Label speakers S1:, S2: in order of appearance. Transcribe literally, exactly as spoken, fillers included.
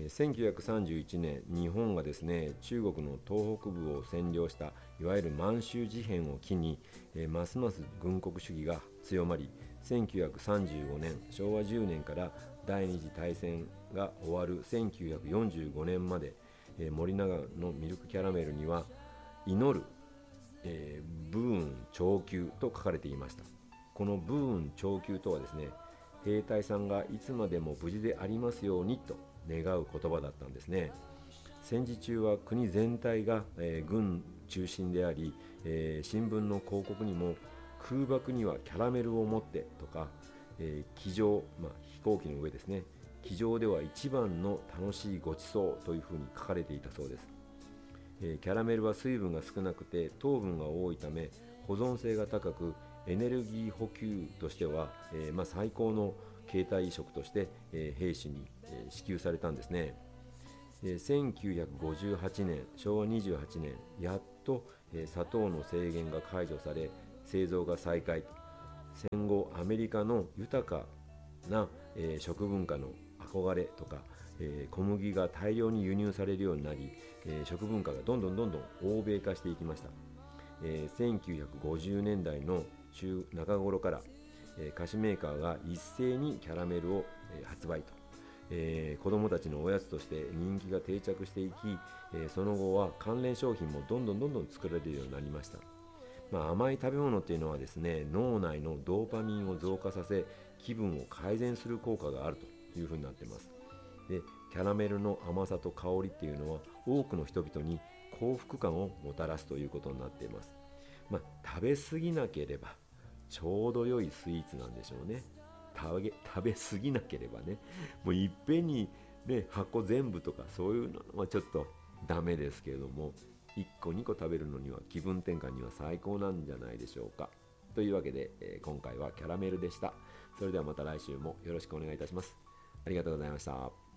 S1: せんきゅうひゃくさんじゅういちねん、日本がですね中国の東北部を占領したいわゆる満州事変を機に、えー、ますます軍国主義が強まり、せんきゅうひゃくさんじゅうごねん、しょうわじゅうねんから第二次大戦が終わるせんきゅうひゃくよんじゅうごねんまで、えー、森永のミルクキャラメルには祈る、えー、武運長久と書かれていました。この武運長久とはですね、兵隊さんがいつまでも無事でありますようにと願う言葉だったんですね。戦時中は国全体が、えー、軍中心であり、えー、新聞の広告にも空爆にはキャラメルを持ってとか、えー、機上、まあ、飛行機の上ですね、機上では一番の楽しいごちそうというふうに書かれていたそうです。えー、キャラメルは水分が少なくて糖分が多いため保存性が高く、エネルギー補給としては、えーまあ、最高の携帯食として、えー兵士に、えー支給されたんですね。えーせんきゅうひゃくごじゅうはちねん、しょうわにじゅうはちねん、やっと、えー砂糖の制限が解除され製造が再開。戦後アメリカの豊かな、えー食文化の憧れとか、えー小麦が大量に輸入されるようになり、えー食文化がどんどんどんどん欧米化していきました。えーせんきゅうひゃくごじゅうねんだいの中中頃から、えー菓子メーカーが一斉にキャラメルを、えー発売と、えー子どもたちのおやつとして人気が定着していき、えーその後は関連商品もどんどんどんどん作られるようになりました。まあ、甘い食べ物っていうのはですね、脳内のドーパミンを増加させ気分を改善する効果があるというふうになっています。でキャラメルの甘さと香りっていうのは多くの人々に幸福感をもたらすということになっています。まあ、食べ過ぎなければちょうど良いスイーツなんでしょうね。食べ食べ過ぎなければね、もういっぺんに、ね、箱全部とかそういうのはちょっとダメですけれども、いっこにこ食べるのには気分転換には最高なんじゃないでしょうか。というわけで、えー今回はキャラメルでした。それではまた来週もよろしくお願いいたします。ありがとうございました。